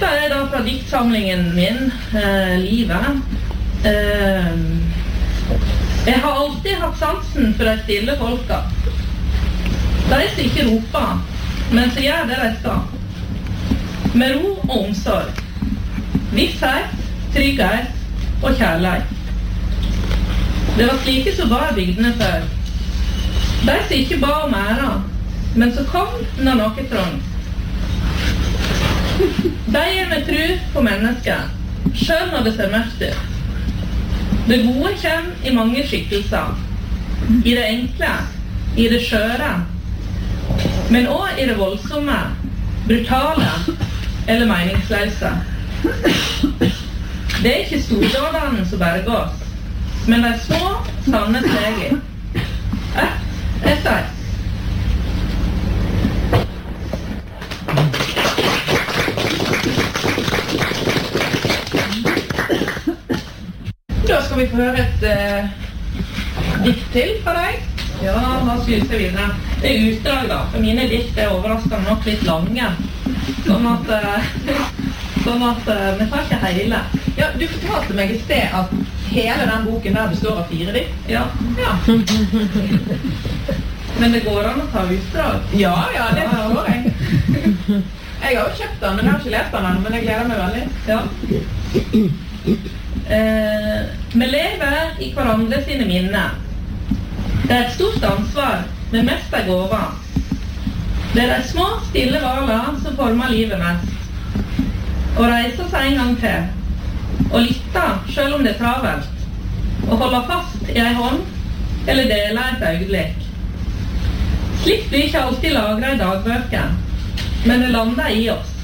Dette da fra diktsamlingen min, Livet. Jeg har alltid hatt sansen for de stille folka. De som ikke roper, men som gjør det de skal. Med ro og omsorg. Visshet, trygghet og kjærlighet. Det var slike som var bygdene før. De som ikke ba om æra, men som kom når noe trångt. De gir meg tro på mennesker, selv når det ser mørkt ut. Det gode kommer i mange skikkelser. I det enkle, i det skjøre, men også i det voldsomme, brutale eller meningsløse. Det er ikke stordådene som berger oss, men de små, sanne steg. Etter. Da skal vi få høre et dikt til fra deg. Ja, hva synes jeg videre? Det er utdrag da, for mine dikt er overraskende nok litt lange. Sånn at vi tar ikke hele. Ja, du fortalte meg i sted at hele den boken der består av 4 dikt. Ja. Men det går an å ta utdrag. Ja, det forstår jeg. Jeg har jo kjøpt den, men jeg har ikke lest den, men jeg gleder meg veldig. Ja. Vi lever i hverandre sine minner. Det er et stort ansvar, men mest er gåva. Det er de små, stille valene som former livet mest. Å reise seg en gang til, og lytte selv om det er travelt, og holde fast i en hånd, eller dele et øyeblikk. Slikt blir ikke alltid lagret i dagbøker, men det lander i oss.